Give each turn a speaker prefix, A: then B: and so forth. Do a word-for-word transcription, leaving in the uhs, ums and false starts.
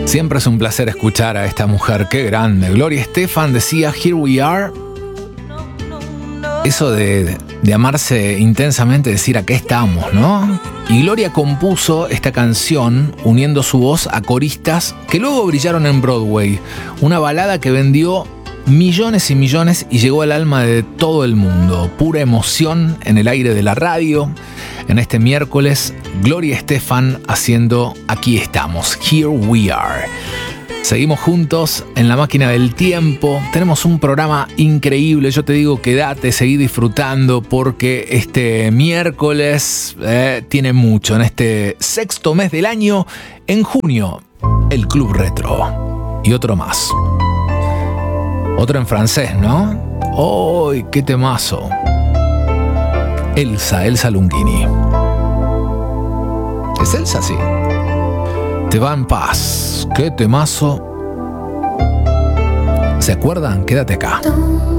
A: Siempre es un placer escuchar a esta mujer, qué grande. Gloria Estefan decía Here We Are. Eso de, de amarse intensamente, decir aquí estamos, ¿no? Y Gloria compuso esta canción uniendo su voz a coristas que luego brillaron en Broadway. Una balada que vendió millones y millones y llegó al alma de todo el mundo. Pura emoción en el aire de la radio. En este miércoles, Gloria Estefan haciendo Aquí estamos, Here We Are. Seguimos juntos en la máquina del tiempo. Tenemos un programa increíble. Yo te digo, quédate, seguí disfrutando porque este miércoles eh, tiene mucho. En este sexto mes del año, en junio, el Club Retro. Y otro más. Otro en francés, ¿no? ¡Ay, qué temazo! Elsa, Elsa Lungini. ¿Es Elsa? Sí. Te va en paz. ¡Qué temazo! ¿Se acuerdan? Quédate acá.